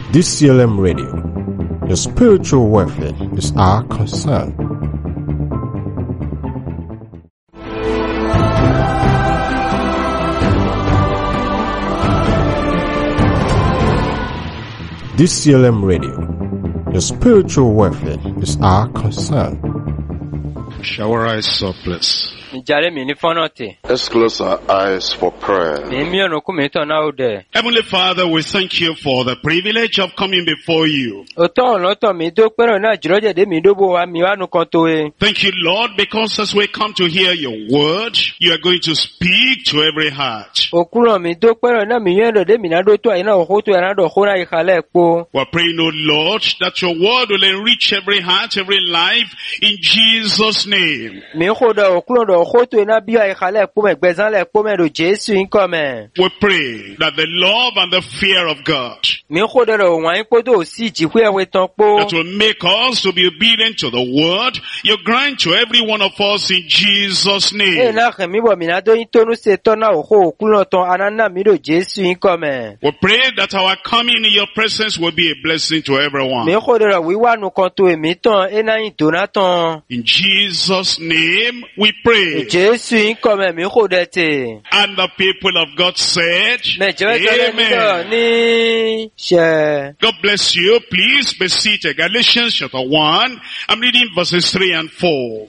DCLM Radio. Your spiritual welfare is our concern. DCLM Radio. Your spiritual welfare is our concern. Shall we rise up, please? Let's close our eyes for prayer. Heavenly Father, we thank you for the privilege of coming before you. Thank you, Lord, because as we come to hear your word, you are going to speak to every heart. We're praying, O Lord, that your word will enrich every heart, every life, in Jesus' name. We pray that the love and the fear of God that will make us to be obedient to the word, you grant to every one of us in Jesus' name. We pray that our coming in your presence will be a blessing to everyone. In Jesus' name we pray. And the people of God said, Amen. God bless you. Please be seated. Galatians chapter 1. I'm reading verses 3 and 4.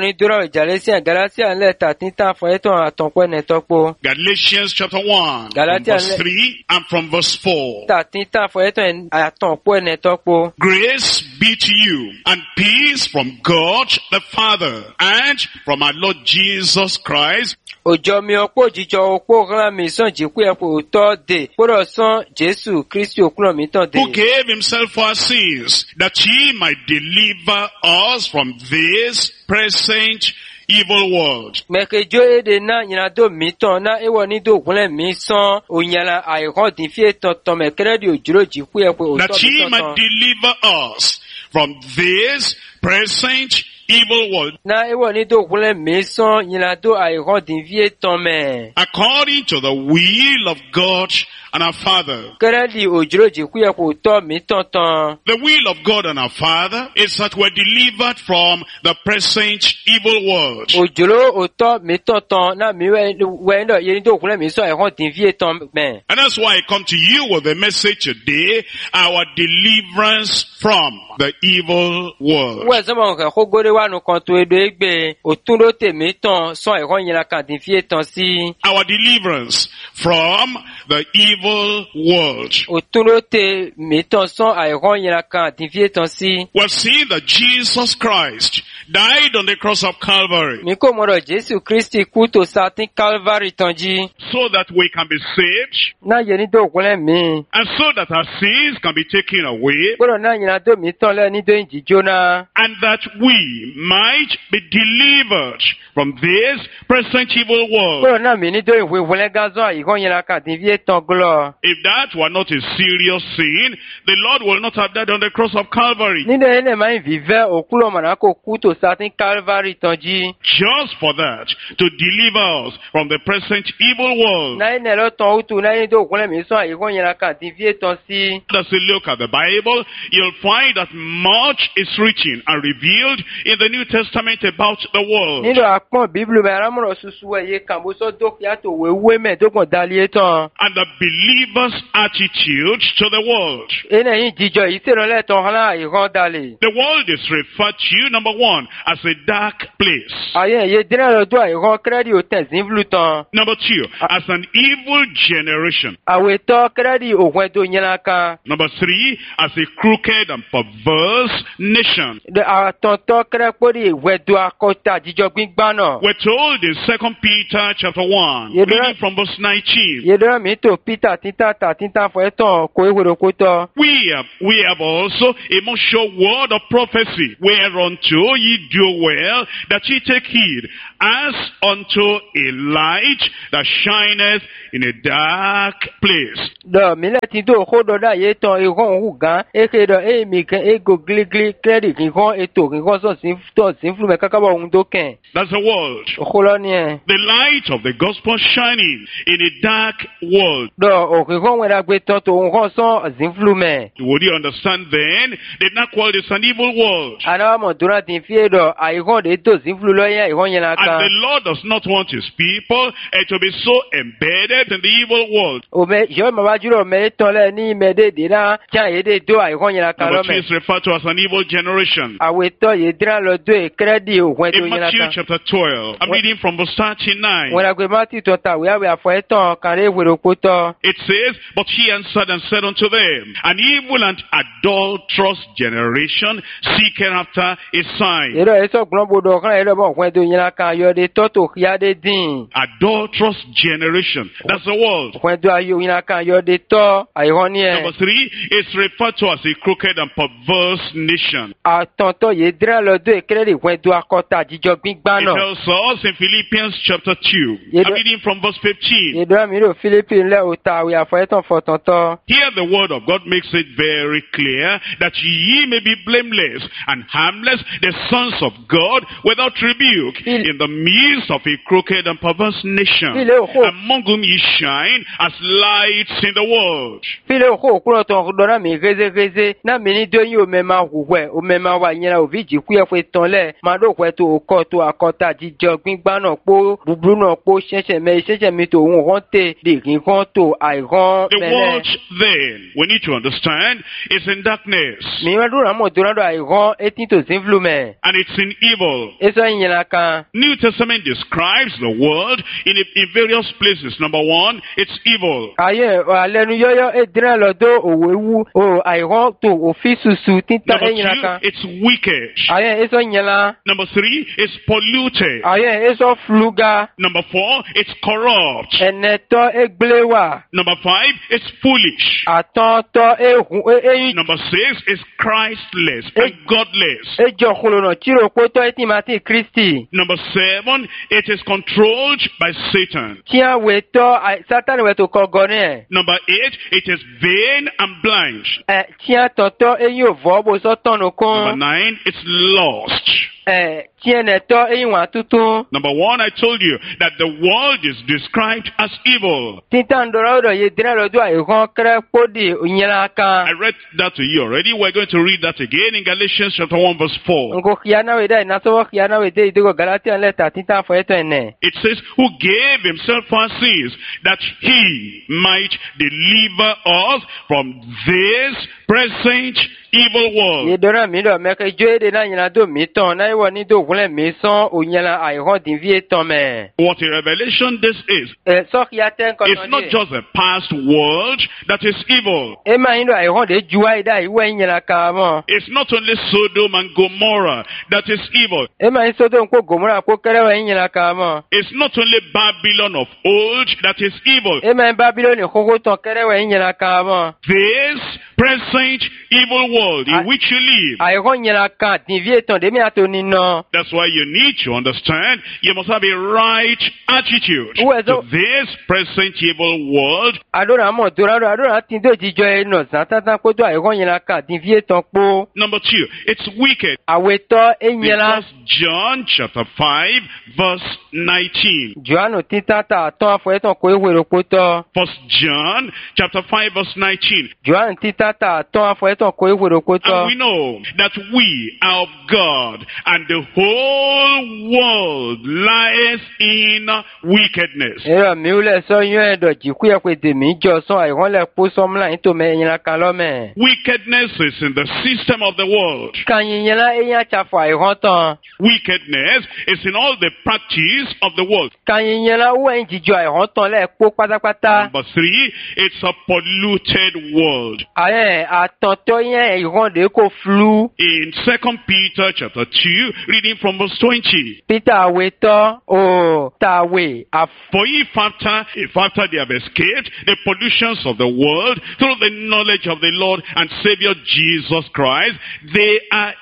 Galatians chapter 1, from verse 3 and from verse 4. Grace be to you and peace from God the Father and from our Lord Jesus Christ, who gave himself for our sins, that he might deliver us from this present evil world. That he might deliver us from this present evil world, according to the will of God and our Father. The will of God and our Father is that we're delivered from the present evil world. And that's why I come to you with the message today, our deliverance from the evil world. Our deliverance from the evil world. We've seen that Jesus Christ died on the cross of Calvary so that we can be saved and so that our sins can be taken away and that we might be delivered from this present evil world. If that were not a serious sin, the Lord will not have died on the cross of Calvary. Just for that, to deliver us from the present evil world. As you look at the Bible, you'll find that much is written and revealed in the New Testament about the world. And the believer's attitude to the world. The world is referred to, number one, as a dark place. Number two, as an evil generation. Number three, as a crooked and perverse nation. We're told in 2 Peter chapter 1, reading from verse 19. We have also a more sure word of prophecy, whereunto ye do well that ye take heed, as unto a light that shineth in a dark place. Do mileti do khodo da ye ton igon hugan eke do e mi kan ego gligli credit igon eto igon so sin flu me kakabo undo ken. That's the world. The light of the gospel shining in a dark world. Do o igon wera gbe ton to igon so sin flu me. Would you understand then? They not call this an evil world. Ana mo dura tin fie do igon de to sin flu lo yan igon yan kan. And the Lord does not want his people to be so embedded in the evil world. Number 2 is referred to as an evil generation. In Matthew chapter 12, I'm reading from verse 39. It says, but he answered and said unto them, an evil and adulterous generation seeketh after a sign. Adulterous generation. That's the world. Number 3 is referred to as a crooked and perverse nation. It tells us in Philippians chapter 2. I'm reading from verse 15. Here the word of God makes it very clear that ye may be blameless and harmless, the sons of God, without rebuke, in the midst of a crooked and perverse nation, among whom ye shine as lights in the world. The world then, we need to understand, is in darkness. And it's in evil. New Testament describes the world in various places. Number 1, it's evil. Number 2, it's wicked. Number 3, it's polluted. Number 4, it's corrupt. Number 5, it's foolish. Number 6 is Christless and godless. Number 7, it is controlled by Satan. Number 8, it is vain and blind. Number 9, it's lost. Number 1, I told you that the world is described as evil. I read that to you already. We're going to read that again in Galatians chapter 1 verse 4. It says, who gave himself for our sins, that he might deliver us from this present evil world. What a revelation this is. It's not just a past world that is evil. It's not only Sodom and Gomorrah that is evil. It's not only Babylon of old that is evil. This present evil world in which you live. That's why you need to understand you must have a right attitude to this present evil world. Number 2, it's wicked. Because John chapter 5 verse 19. 1 John chapter 5 verse 19. And we know that we are of God, and the whole world lies in wickedness. Wickedness is in the system of the world. Wickedness is in all the practice of the world. Number 3, it's a polluted world. Amen. Attention, ils vont de ko flou. In 2 Peter chapter 2, reading from verse 20. Peter weto o tawe af. For if after they have escaped the pollutions of the world through the knowledge of the Lord and Savior Jesus Christ, they are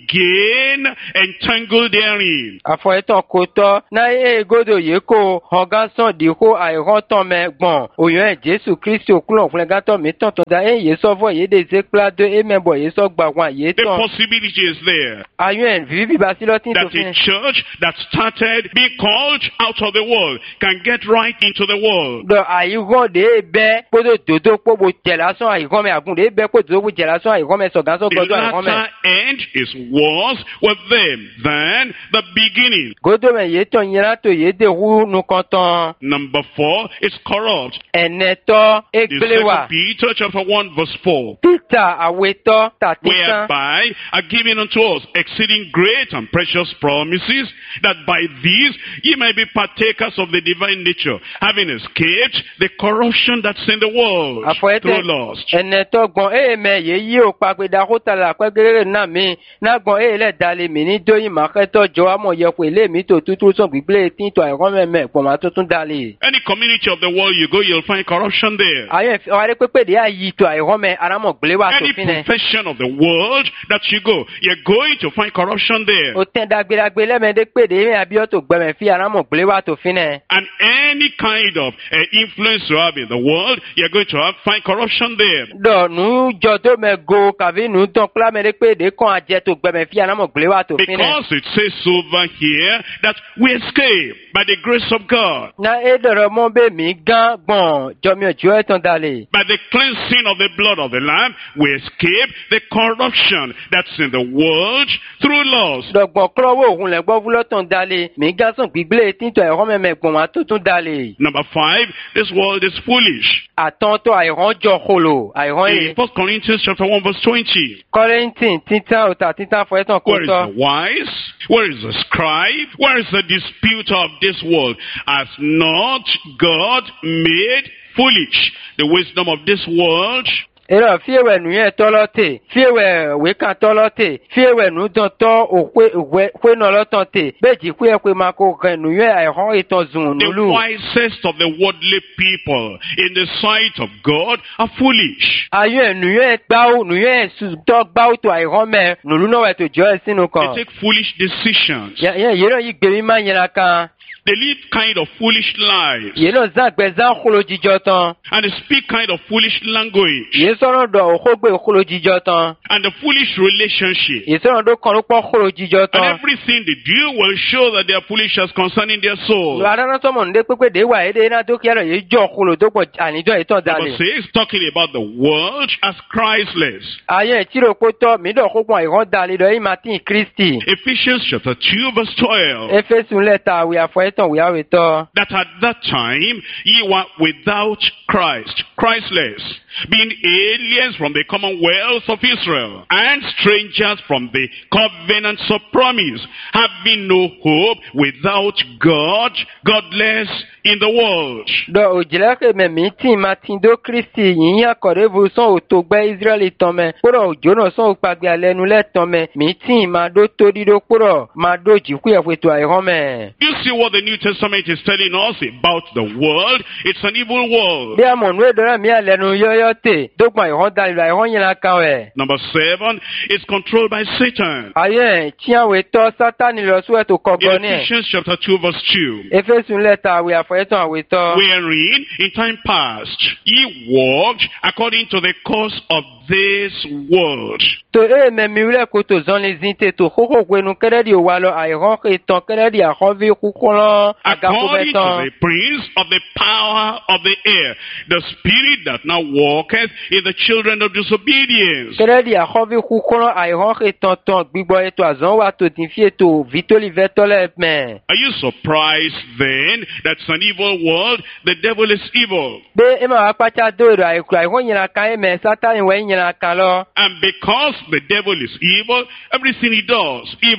again entangled therein. Afoeton koto na godo yeko hogason diko airoton me gbon oyen Jesu Christ okulon flegato mi tonton da yeso vo ye des ekpla de e membo yeso gba wan ye The ton. possibility is there Ayen vivi basilotin to that a fin. church that started being called out of the world can get right into the world. Do ayigon de be kodo dodo pobo telason ayigon me agun de be kodo bo telason ayigon me soganso The godo ayigon me. latter end is worse with them than the beginning. Godo me ye ton yira to ye de hu nu konton. Number 4 is corrupt. Eneto In 2 ekplewa. Peter chapter 1 verse 4. Peter aweto tatisan. Whereby are given unto us exceeding great and precious promises, that by these ye may be partakers of the divine nature, having escaped the corruption that's in the world through lust. Eneto gbon me ye yi o pagbe da ko tala pegere na mi na gbon le dale mi ni doyin ma keto jo amo ye ko ile mi to tutu so gbigble tin to ayon me gbon ma tutun dale. Any community of the world you go, you'll find corruption there. Ayen wa re pepe de ayi to ayon me aramo gble wa to Any fine. profession of the world that you go, you're going to find corruption there. O ten dagbe le me de pe de me abi o to gbe me fi aramo gble wa to fine. And any kind of influence you have in the world, you're going to find corruption there. Do nu jo to me go kavi nu ton kla me de pe de kon aje to gbe me fi aramo gble wa to fine. Because it says over here that we escape by the grace of God, Na e doro mo be mi gan gbon jo mi ojo e ton dale. by the cleansing of the blood of the Lamb, we escape the corruption that's in the world through lust. Dọ̀gbọ̀n kúrọ́wọ́ òun lẹ̀ gbọ́ fúlọ́tàn dalẹ̀ mí gásùn gbígbélé tíntọ̀ ẹ̀rọ mẹ́mẹ́gbọ̀n wá tuntun dalẹ̀. Number 5, this world is foolish. Àtọ́ntọ́ àìrán jọ kolo àìrán In yìí. 1 Corinthians chapter 1 verse 20, Kọ́rẹ́ntìn títàn òtà títàn fọ́ẹ́tàn kò where is tọ́. the wise? Where is the scribe? Where is the disputer of this world? Has not God made foolish the wisdom of this world? Èrò fíèwẹ̀ nù yẹn tọ́lọ́tẹ̀ fíèwẹ̀ wékà tọ́lọ́tẹ̀ fíèwẹ̀ nù dọ̀tọ́ òkwe nà lọ́tàn tẹ̀ bẹ́ẹ̀jì kú ẹ̀ pé máa kó kẹ́ nù yẹn àìrán ìtàn zùn The nùlù. wisest of the worldly people in the sight of God are foolish. Ayé nù yẹn gbáwó nù yẹn tọ́ gbáwó tó àìrán mẹ́ nùlù náà wẹ̀ tó jọ ẹ̀ sínú kan. They take foolish decisions. Yẹn yìí náà yí gbèmí máa yẹra kan. They live kind of foolish lives. Yìí náà zàgbẹ́ zá kolo jíjọ tán. And they speak kind of foolish language. Yìí sọ̀rọ̀ dọ̀ òkógbè kolo jíjọ tán. And the foolish relationship. Yìí sọ̀rọ̀ dọ̀ kàn ló pọ̀ kolo jíjọ And tán. everything they do will show that they are foolish as concerning their soul. Adáná sọ̀mọ̀ ní pépé dé wà édè iná dókè ẹ̀rọ yìí jọ kolo tó pọ̀ àníjọ́ ìtàn Number dalẹ̀. 6, talking about the world as Christless. Ayé ìtìrò pótọ́ mí dọ̀ kókun àìrán dalẹ̀ dọ̀ yìí máa tí ì Kristi. Ephesians chapter 2 verse 12. Éfésù lẹ́ta àwẹ̀ àfọ̀ẹ́tàn wíyáwé tọ́. That at that time ye were without Christ, Christless, being aliens from the commonwealth of Israel, and strangers from the covenants of promise, having no hope, without God, godless in the world. Dọ̀ òjìlẹ́kẹ̀ mẹ̀mí tí ì máa ti dó Kristi yìí yàn kọ̀rẹ́bù sán òtò gbẹ́ Ísírẹ́lì tán mẹ́. Kúrọ̀ òjò náà sán òpàgbé alẹ́nu lẹ́tàn mẹ́. Mí tí ì máa dó tó dídó kúrọ̀ máa dó jìkú ẹ̀fẹ̀tò àìrán mẹ́. You see what the New Testament is telling us about the world? It's an evil world. Bí àmọ̀nù èdòrán mi àlẹ́nu yọ́yọ́ tè dógbọ̀n àìrán dalẹ̀ àìrán yẹn kan rẹ̀. Number 7, it's controlled by Satan. Ayé tí àwẹ̀ tọ́ Sátánì lọ sí ẹ̀tò In kọ̀gọ́ ní ẹ̀. Ephesians chapter 2 verse 2. Éfésù lẹ́ta àwẹ̀ àfọ̀ẹ́tàn àwẹ̀ tọ́. Wherein in time past ye walked according to the course of this world. To mẹ̀mí wílẹ̀ kó tó zọ́n lè zin tè tó kókó gbénu kẹ́rẹ́dì wà lọ àìrán ìtàn kẹ́rẹ́dì àkọ́bí kúkú lọ àgàkú According to mẹ́tàn. the prince of the power of the air, the spirit that now walketh in the children of disobedience. Kẹ́rẹ́dì àkọ́bí kúkú lọ àìrán ìtàn tàn gbígbọ́ ètò àzán wà tó ti fi ètò vítólì vẹ́tọ́lẹ̀ mẹ́. Are you surprised then that it's an evil world? The devil is evil. Bé ẹ máa wá pàtà dóòrò àìkú àìrán yẹn kan ẹ̀ mẹ́ Sátánì wẹ̀ yẹn kan lọ. And because the devil is evil, everything he does, evil.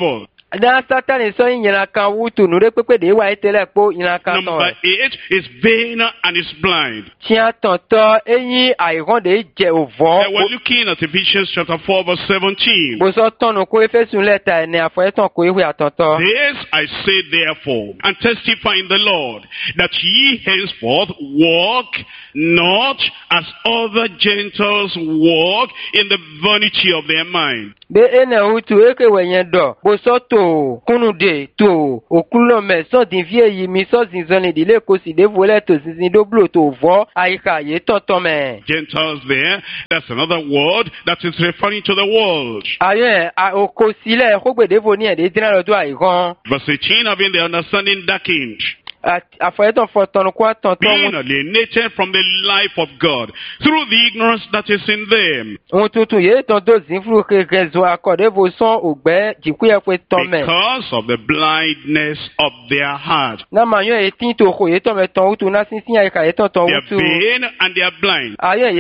Da Satan so nyina kan wutu nu re pepe de wa itele po nyina kan ton. Number 8 is vain and is blind. Tia tonto eyin airon de je ovo. And we're looking at Ephesians chapter 4 verse 17. Bo so ton ko Efesun leta ni afo ton ko iwe atonto. This I say therefore, and testify in the Lord, that ye henceforth walk not as other Gentiles walk in the vanity of their mind. Be ene utu eke wenyen do. Bo so to kunu de to okulo me so din vie yi mi so zinzoni dile ko si de vole to zinzin do blo to vo aika ye tonton me. Gentiles there, that's another word that is referring to the world. Aye o ko sile ko gbe de vo ni e de dina lo do airon. Verse 18, having the understanding darkened, being alienated from the life of God through the ignorance that is in them, because of the blindness of their heart. They are vain and they are blind.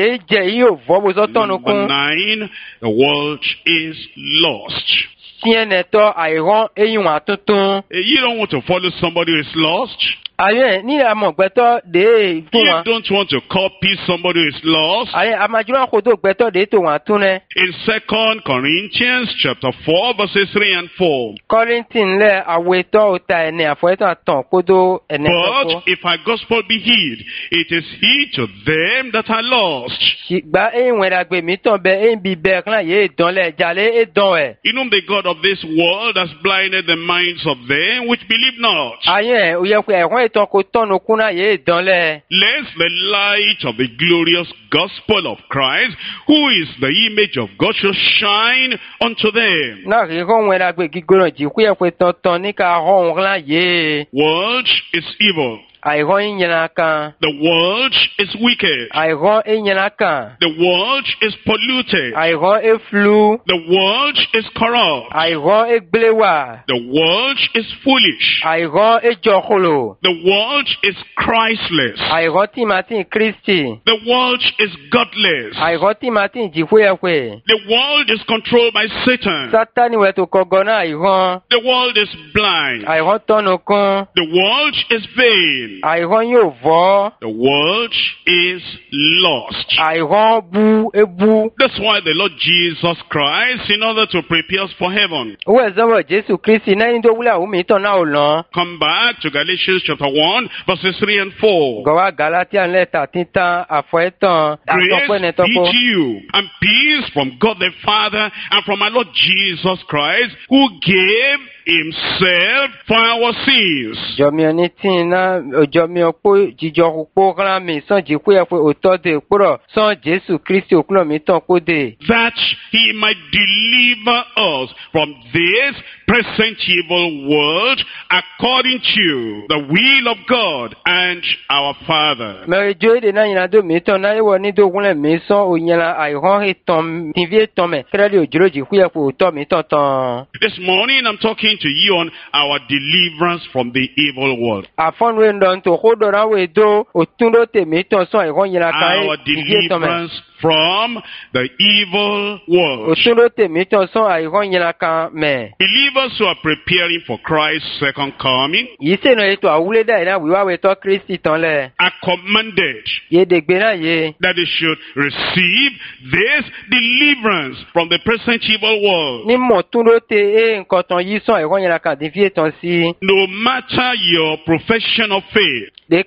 Number 9, the world is lost. You don't want to follow somebody who is lost. You don't want to copy somebody who is lost. In 2 Corinthians chapter 4 verses 3 and 4. But if our gospel be hid, it is hid to them that are lost, in whom the God of this world has blinded the minds of them which believe not, lest the light of the glorious gospel of Christ, who is the image of God, should shine unto them. World is evil. The world is wicked. The world is polluted. The world is corrupt. The world is foolish. The world is Christless. The world is godless. The world is controlled by Satan. The world is blind. The world is vain. The world is lost. That's why the Lord Jesus Christ, in order to prepare us for heaven, come back to Galatians chapter 1 verses 3 and 4. Grace be to you and peace from God the Father and from our Lord Jesus Christ, who gave himself for our sins, that he might deliver us from this present evil world, according to the will of God and our Father. This morning I'm talking to you on our deliverance from the evil world. Our deliverance from the evil world. Believers who are preparing for Christ's second coming are commanded that they should receive this deliverance from the present evil world. No matter your profession of faith and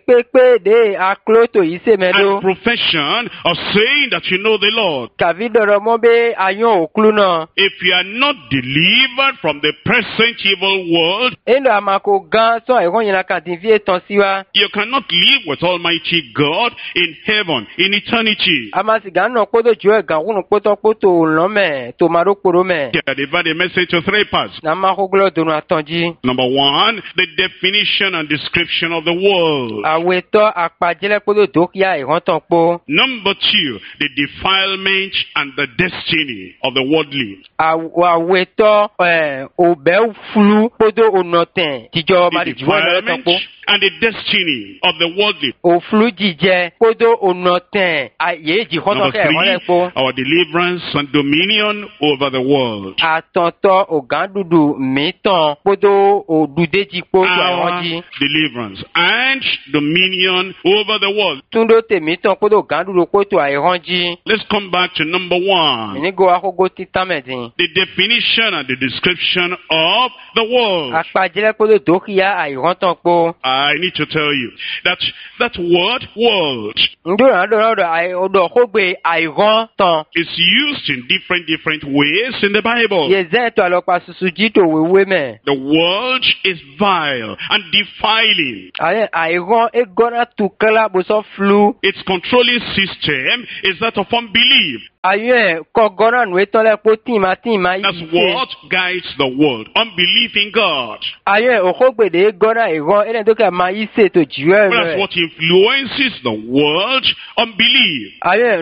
profession of saying that you know the Lord, if you are not delivered from the present evil world, you cannot live with Almighty God in heaven, in eternity. Divide the message to 3 parts. Number 1, the definition and description of the world. Number 2, the defilement and the destiny of the worldly. Àwẹ̀tọ́ òbẹ́ fulu kódó onọ̀tẹ̀ tìjọ bá di jùlọ lọ́tọ̀ pọ̀. And the destiny of the worldly. Òfulu jíjẹ kódó onọ̀tẹ̀ àyè jìkọ́tọ̀ kẹ́ ẹ̀kọ́ lẹ́ pọ̀. Our deliverance and dominion over the world. Àtọ̀tọ̀ ògàndùdù mìtàn kódó òdùdéjì kódó àwọn jí. Deliverance and dominion over the world. Túndó tèmítàn kódó ògàndùdù kódó àìhàn jí. Let's come back to number 1. Mìnígò akókó títà mẹ́tìn. The definition and the description of the world. Àpàjẹ́lẹ́ kódó dókìá àìhàn tán pọ̀. I need to tell you that word world is used in different ways in the Bible. The world is vile and defiling. Its controlling system is that of unbelief. That's what guides the world. Unbelief in God. That's what influences the world. Unbelief.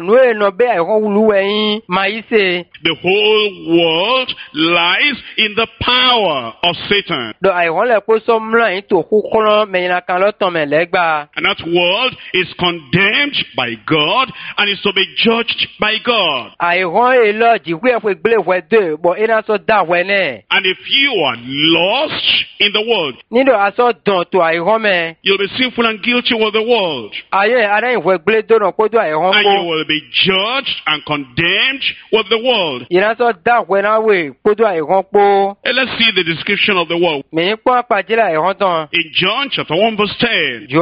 The whole world lies in the power of Satan. And that world is condemned by God and is to be judged by God. And if you are lost in the world, you'll be sinful and guilty with the world. And you will be judged and condemned with the world. And let's see the description of the world. In John chapter 1 verse 10, he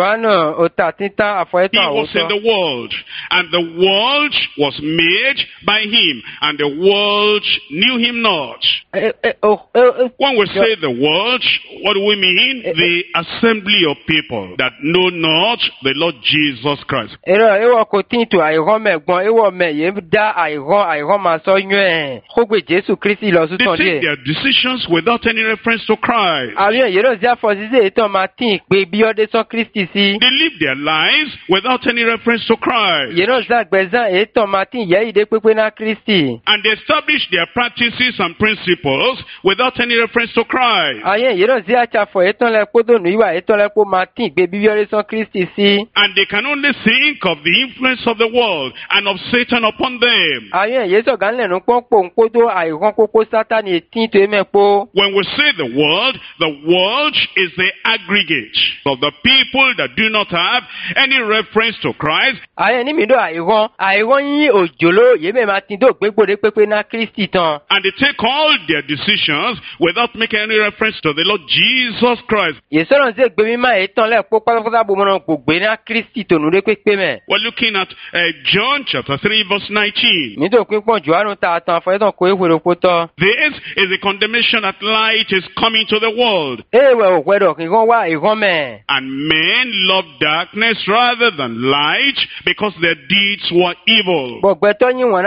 was in the world, and the world was made by him, and the world knew him not. When we say the world, what do we mean? The assembly of people that know not the Lord Jesus Christ. They take their decisions without any reference to Christ. They live their lives without any reference to Christ. And they establish their practices and principles without any reference to Christ. And they can only think of the influence of the world and of Satan upon them. When we say the world is the aggregate of the people that do not have any reference to Christ. And they take all their decisions without making any reference to the Lord Jesus Christ. We're looking at John chapter 3 verse 19. This is the condemnation that light is coming to the world. And men love darkness rather than light because their deeds were evil. What's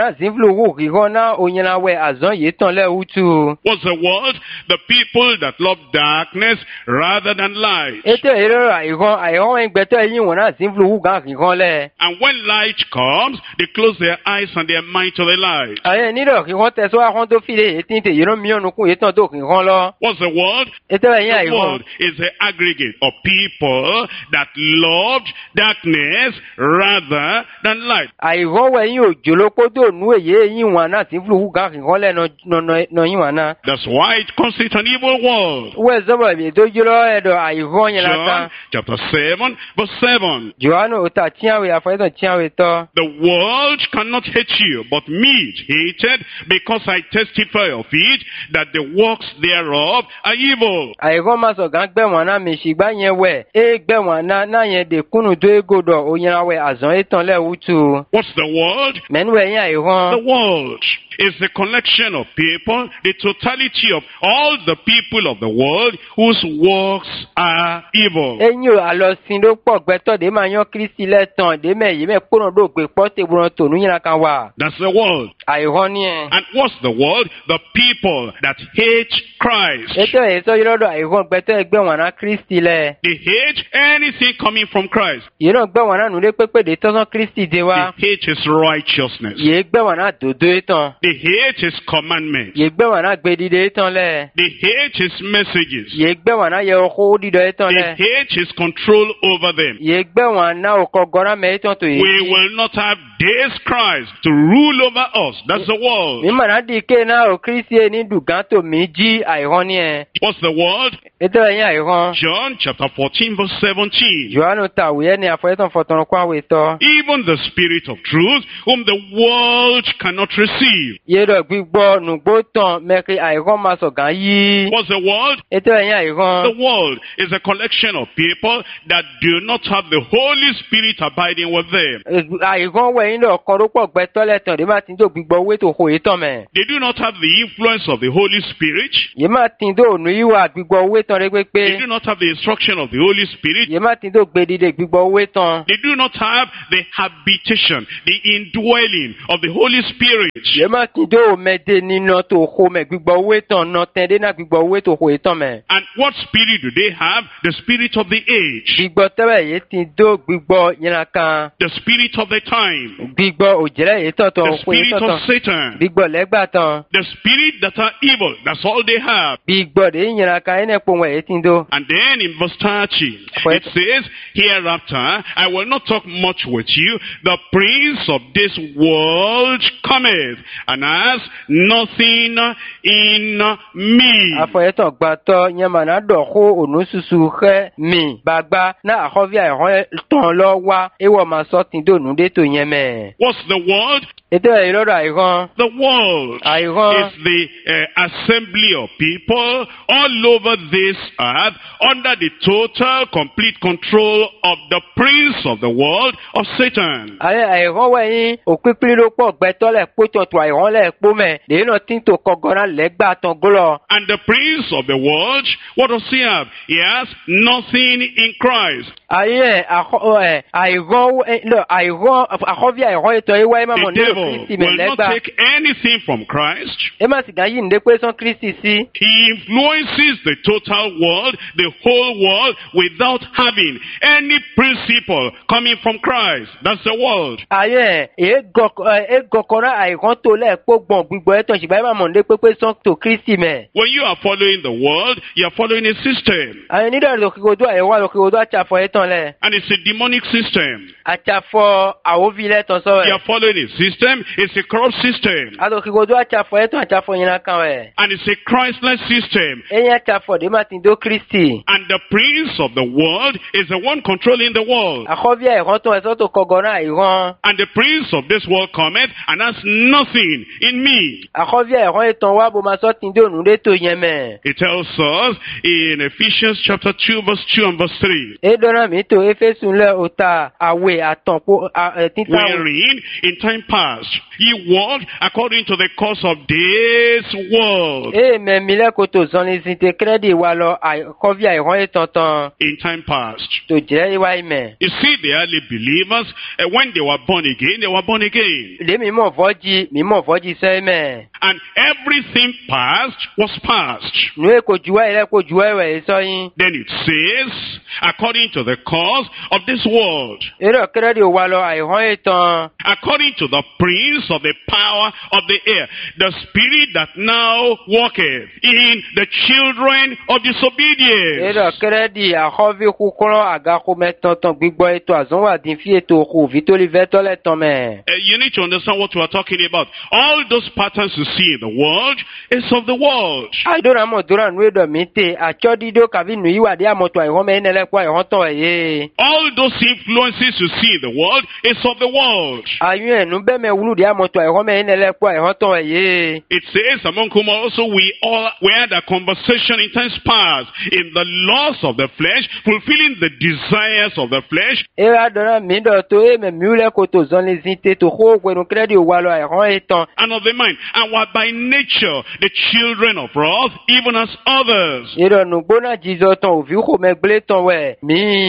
the word? The people that love darkness rather than light. And when light comes, they close their eyes and their mind to the light. What's the word? The word is the aggregate of people that loved darkness rather than light. That's why it constitutes an evil world. John chapter 7 verse 7. The world cannot hate you, but me it hated, because I testify of it that the works thereof are evil. What's the world? The world is the collection of people, the totality of all the people of the world whose works are evil. That's the world. And what's the world? The people that hate Christ. They hate anything coming from Christ. They hate his righteousness. Ye gbe wana dodo etan. They hate his commandments. Ye gbe wana gbedide etan le. They hate his messages. Ye gbe wana ye oko dido etan They le. hate his control over them. Ye gbe wana okogora me etan to ye. We will not have this Christ to rule over us. That's the world. Mi mana di ke na o Kristi ni duganto miji aihoni e. What's the world? Eto yin aihon. John chapter 14 verse 17. Johannu ta wiye ni afoyetan foton kwa weto. Even the Spirit of truth, whom the world cannot receive. Ye do gbigbo nugbo tan meki aihon ma so gan yi. What's the world? Eto yin aihon. The world is a collection of people that do not have the Holy Spirit abiding with them. Aihon we yin do kan ro po gbe tole tan de ma tin do gbigbo we to ho etan me. They do not have the influence of the Holy Spirit. Ye ma tin do nu yiwa gbigbo we tan re They pepe. do not have the instruction of the Holy Spirit. Ye ma tin do gbedide gbigbo we tan. They do not have the habitation, the indwelling of the Holy Spirit. Ye ma tin do mede nino to ho me gbigbo we tan no ten de na gbigbo we to ho etan me. And what spirit do they have? The spirit of the age, Gbigbo tebe ye tin do gbigbo yana kan. the spirit of the time, Gbigbo ojere ye tan to the ho spirit etan of tan. Satan, Gbigbo legba tan. the spirit that are evil. That's all they have. Gbigbo de yana kan ene po we ye tin do. And then in verse 30, it says, hereafter I will not talk much with you. The prince of this world cometh, and has nothing in me. Afoyetan gba to yema na do ho onususu he mi bagba na ahovi aihon tan lo wa ewo ma so tin do nu de to yeme. What's the world? Eto e lodo aihon. The world Aihon. is the assembly of people all over this earth under the total, complete control of the prince of the world, of Satan. Ale aihon we yin opipiri lo po gbe to le po to aihon le po me. De no tin to kogora legba tan golo. And the prince of the world, what does he have? He has nothing in Christ. Aye aihon lo aihon ahovi aihon eto e wa ma mo The ni devil Kristi me will not legba. take anything from Christ. E ma si gan yin de pe son Kristi si. He influences the total world, the whole world, without having any principle coming from Christ. That's the world. Aye e gokora aihon to le po gbon gbigbo eto si ba ma mo de pe son to Kristi me. When you are following the world, you are following a system. Aye ni do lo ki godo aihon lo ki godo achafo etan le. And it's a demonic system. Achafo awovi le ton so You e. are following a system, it's a corrupt system. Ado ki godo achafo etan achafo yin kan we. And it's a Christless system. Eyan achafo de ma tin do Kristi. And the prince of the world is the one controlling the world. Akovi aihon to eso to kogora aihon. And the prince of this world cometh and has nothing in me. Akovi aihon etan wa bo ma so tin do nu de to yeme. It tells us in Ephesians chapter 2 verse 2 and verse 3. E dona mi to Efesun le ota awe atonpo tinta Wherein in time past ye walked according to the course of this world. e me mi le ko to zon le zinte credit wa lo akovi aihon etan tan In time past. to je wa ime. You see the early believers, when they were born again, they were born again. Le mi mo voji se me. And everything past was past. Nu e ko juwa ile ko juwa we so yin. Then it says, according to the course of this world, E ro credit wa lo aihon etan. according to the prince of the power of the air, the spirit that now walketh in the children of E disobedience. ro credit akovi kukoro aga ko metan tan gbigbo eto azon wa din fi eto ko vitoli veto le tan me. You need to understand what we are talking about. All those patterns you see in the world is of the world. Aidora mo dora nu e do mi te acho dido kavi nu yiwa de amoto aihon me nele kwa aihon tan ye. All those influences you see in the world is of the world. Ayun enu be me wulu de amoto aihon me nele kwa aihon tan ye. It says, among whom also we all had a conversation in times past, in the lusts of the flesh, fulfilling the desires of the flesh, E adora mi do to e me miule ko to zon le zinte to ho gwe nu credit wa lo aihon etan. and of the mind, and were by nature the children of wrath, even as others. E ro nu gbona jizo tan ovi ko me gble tan we. Mi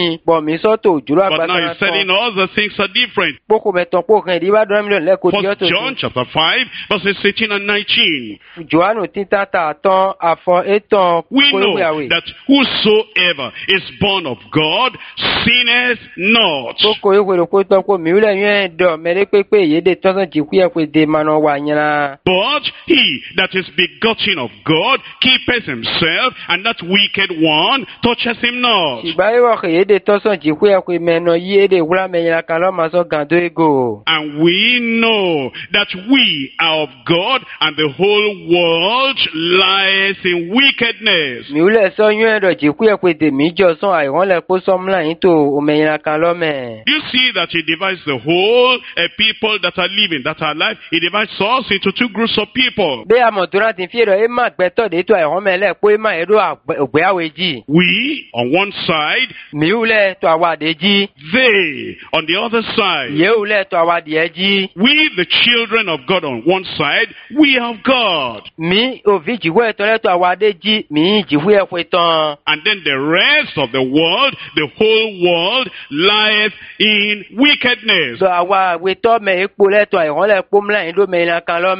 mi bọ̀ mi sọ́tò òjòrò But now he's telling us that things are different. Poko mẹ́tọ̀ kan ìdíbà dọ́rọ̀ mílíọ̀nù lẹ́kọ̀ọ́ tí ó tó. 1 John chapter 5 verses 18 and 19. Jòhánù títà tààtàn àfọ ètàn We know kólúwìàwé. that whosoever is born of God sinneth not. Poko ìwé kó tán kó miwúlẹ̀ yẹn dọ̀ mẹ́rẹ́ pépé yéde tọ́sán jìkú yẹ pé dè mànà wà nyina. But he that is begotten of God keepeth himself, and that wicked one touches him not. Ìgbà yìí wọ̀ kì yéde tọ́sán jìkú yẹ pé mẹ́nà yí yéde wúlá mẹ́yìn kan lọ́ máa sọ gàdó ego. And we know that we are of God, and the whole world lies in wickedness. Miwúlẹ̀ sọ yún ẹ̀dọ̀ jìkú yẹ pé dèmí jọ sọ àìwọ́n lẹ̀ kó sọ́múlà yín tó òmẹ̀yìn kan lọ́mẹ̀. You see that he divides the whole people that are living, that are alive. He divides us into two groups of people. Bí àmọ̀tòrán ti fi rẹ̀ ẹ̀ má gbẹ́tọ̀ dé tó àìwọ́n mẹ́lẹ̀ pé má ẹ̀rọ ògbéyàwó jì. We on one side, Miwúlẹ̀ tó àwa àdé jí. they on the other side. Yéwúlẹ̀ tó àwa àdìẹ jí. We, the children of God on one side, we are of God. Mi òvi jìwé ẹ̀tọ́ lẹ́tọ̀ àwa àdé jí mi jìwé ẹ̀fọ́ tán. And then the rest of the world, the whole world, lieth in wickedness. So àwa àwetọ́ mẹ́ epo lẹ́tọ̀ àìwọ́n lẹ̀ pọ́mlẹ̀ yín ló mẹ́yìn kan lọ́mẹ́.